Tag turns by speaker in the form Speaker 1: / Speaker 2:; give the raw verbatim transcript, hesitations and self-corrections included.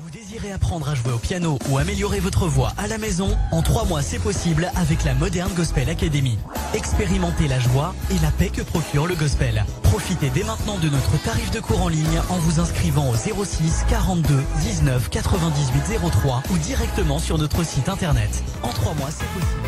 Speaker 1: Vous désirez apprendre à jouer au piano ou améliorer votre voix à la maison? En trois mois, c'est possible avec la Modern Gospel Academy. Expérimentez la joie et la paix que procure le gospel. Profitez dès maintenant de notre tarif de cours en ligne en vous inscrivant au zéro six quarante-deux dix-neuf quatre-vingt-dix-huit zéro trois ou directement sur notre site internet. En trois mois, c'est possible.